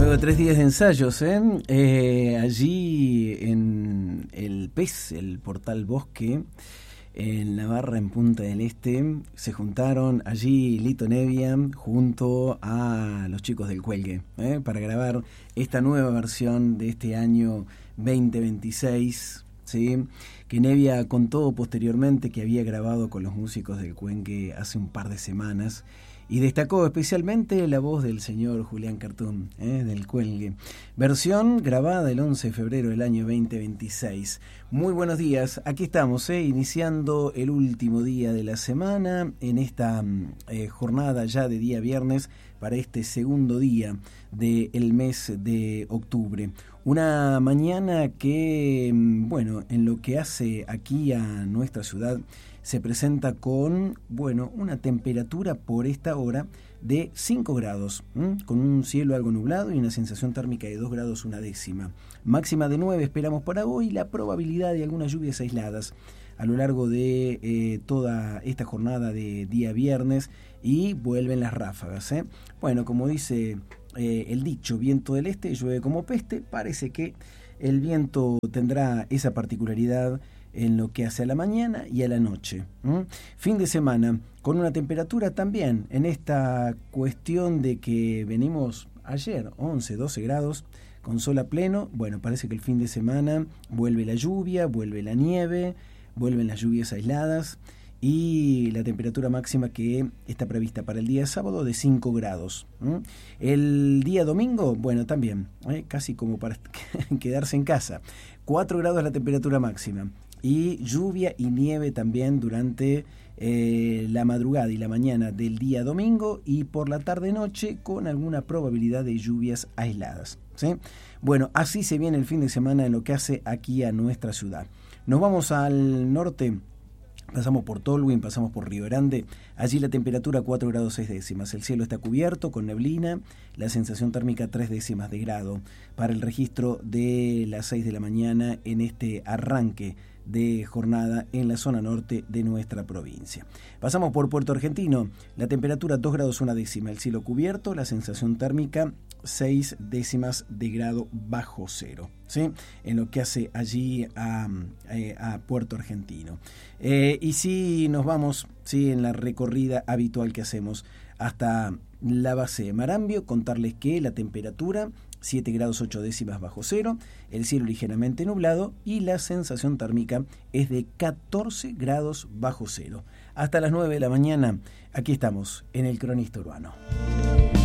Luego de 3 días de ensayos, allí en el PES, el Portal Bosque, en Navarra, en Punta del Este, se juntaron allí Lito Nevia junto a los chicos del Cuelgue, para grabar esta nueva versión de este año 2026, ¿sí? Que Nevia contó posteriormente que había grabado con los músicos del Cuenque hace un par de semanas, y destacó especialmente la voz del señor Julián Cartún, del Cuelgue. Versión grabada el 11 de febrero del año 2026. Muy buenos días, aquí estamos, iniciando el último día de la semana, en esta jornada ya de día viernes, para este segundo día del mes de octubre. Una mañana que, bueno, en lo que hace aquí a nuestra ciudad, se presenta con, bueno, una temperatura por esta hora de 5 grados, con un cielo algo nublado y una sensación térmica de 2 grados una décima. Máxima de 9 esperamos para hoy, la probabilidad de algunas lluvias aisladas a lo largo de toda esta jornada de día viernes, y vuelven las ráfagas. Bueno, como dice el dicho, viento del este llueve como peste. Parece que el viento tendrá esa particularidad en lo que hace a la mañana y a la noche. Fin de semana con una temperatura también en esta cuestión de que venimos ayer 11, 12 grados con sol a pleno. Bueno, parece que el fin de semana vuelve la lluvia, vuelve la nieve, vuelven las lluvias aisladas, y la temperatura máxima que está prevista para el día sábado de 5 grados. El día domingo, bueno, también, casi como para quedarse en casa, 4 grados la temperatura máxima, y lluvia y nieve también durante la madrugada y la mañana del día domingo, y por la tarde-noche con alguna probabilidad de lluvias aisladas, ¿sí? Bueno, así se viene el fin de semana en lo que hace aquí a nuestra ciudad. Nos vamos al norte. Pasamos por Tolwyn, pasamos por Río Grande. Allí la temperatura 4 grados 6 décimas. El cielo está cubierto con neblina. La sensación térmica 3 décimas de grado para el registro de las 6 de la mañana en este arranque de jornada en la zona norte de nuestra provincia. Pasamos por Puerto Argentino. La temperatura 2 grados 1 décima. El cielo cubierto. La sensación térmica 6 décimas de grado bajo cero, ¿sí? En lo que hace allí a Puerto Argentino. Y si nos vamos, ¿sí?, en la recorrida habitual que hacemos hasta la base de Marambio, contarles que la temperatura 7 grados 8 décimas bajo cero, el cielo ligeramente nublado y la sensación térmica es de 14 grados bajo cero. Hasta las 9 de la mañana, aquí estamos en el Cronista Urbano.